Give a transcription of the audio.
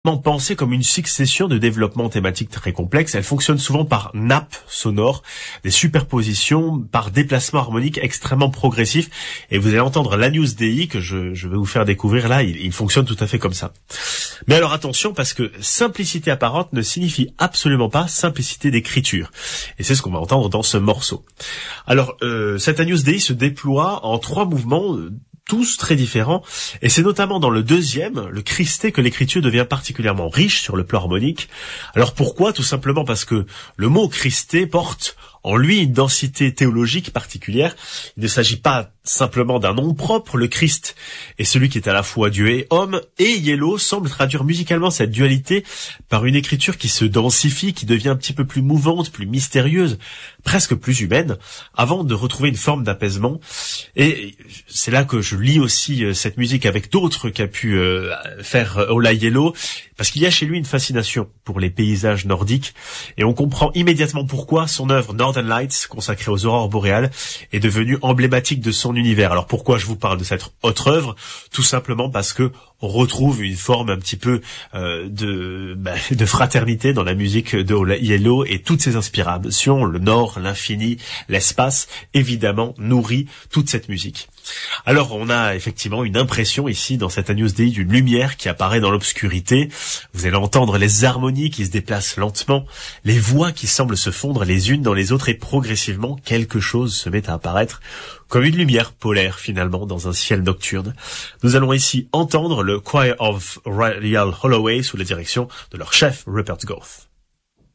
pensée comme une succession de développements thématiques très complexes. Elle fonctionne souvent par nappes sonores, des superpositions, par déplacements harmoniques extrêmement progressifs. Et vous allez entendre l'Agnus Dei que je vais vous faire découvrir là. Il fonctionne tout à fait comme ça. Mais alors attention, parce que simplicité apparente ne signifie absolument pas simplicité d'écriture. Et c'est ce qu'on va entendre dans ce morceau. Alors cet Agnus Dei se déploie en 3 mouvements, tous très différents, et c'est notamment dans le deuxième, le Christé, que l'écriture devient particulièrement riche sur le plan harmonique. Alors pourquoi ? Tout simplement parce que le mot Christé porte en lui une densité théologique particulière. Il ne s'agit pas simplement d'un nom propre. Le Christ est celui qui est à la fois Dieu et homme, et Yellow semble traduire musicalement cette dualité par une écriture qui se densifie, qui devient un petit peu plus mouvante, plus mystérieuse, presque plus humaine, avant de retrouver une forme d'apaisement. Et c'est là que je lis aussi cette musique avec d'autres qu'a pu faire Ola Yellow, parce qu'il y a chez lui une fascination pour les paysages nordiques, et on comprend immédiatement pourquoi son œuvre Northern Lights, consacrée aux aurores boréales, est devenue emblématique de son univers. Alors pourquoi je vous parle de cette autre œuvre ? Tout simplement parce que on retrouve une forme un petit peu de fraternité dans la musique de Ola Yellow, et toutes ses inspirations, le nord, l'infini, l'espace, évidemment nourrit toute cette musique. Alors on a effectivement une impression ici dans cette Agnus Dei d'une lumière qui apparaît dans l'obscurité. Vous allez entendre les harmonies qui se déplacent lentement, les voix qui semblent se fondre les unes dans les autres, et progressivement quelque chose se met à apparaître comme une lumière polaire finalement dans un ciel nocturne. Nous allons ici entendre le Choir of Royal Holloway sous la direction de leur chef Rupert Goth.